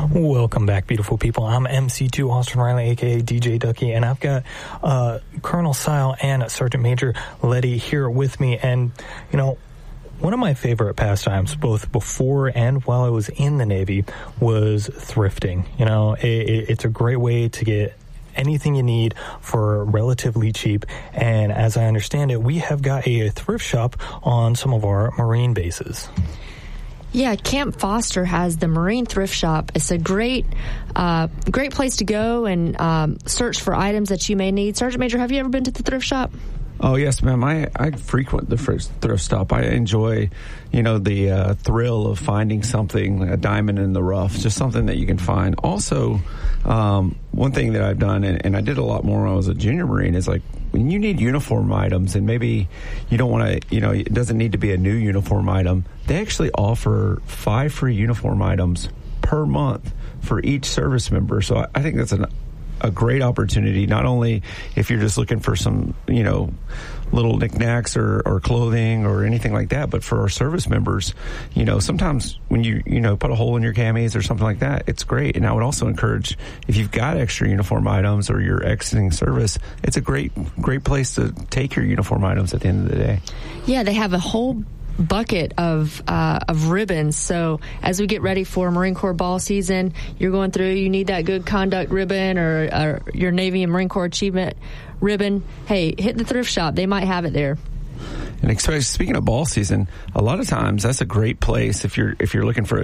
Welcome back, beautiful people. I'm MC2 Austin Riley, a.k.a. DJ Ducky, and I've got Colonel Sile and Sergeant Major Letty here with me. And, you know, one of my favorite pastimes, both before and while I was in the Navy, was thrifting. You know, it's a great way to get anything you need for relatively cheap. And as I understand it, we have got a thrift shop on some of our Marine bases. Yeah, Camp Foster has the Marine Thrift Shop. It's a great place to go and search for items that you may need. Sergeant Major, have you ever been to the thrift shop? Oh, yes, ma'am. I frequent the thrift stop. I enjoy, the thrill of finding something, a diamond in the rough, just something that you can find. Also, one thing that I've done, and I did a lot more when I was a junior Marine, is like when you need uniform items and maybe you don't want to, it doesn't need to be a new uniform item, they actually offer 5 free uniform items per month for each service member. So I think that's a great opportunity, not only if you're just looking for some, little knickknacks or clothing or anything like that, but for our service members, sometimes when you put a hole in your camis or something like that, it's great. And I would also encourage, if you've got extra uniform items or you're exiting service, it's a great place to take your uniform items at the end of the day. Yeah, they have a whole bucket of ribbons. So as we get ready for Marine Corps ball season, you're going through, you need that good conduct ribbon or your Navy and Marine Corps achievement ribbon. Hey, hit the thrift shop. They might have it there. And especially speaking of ball season, a lot of times that's a great place if you're looking for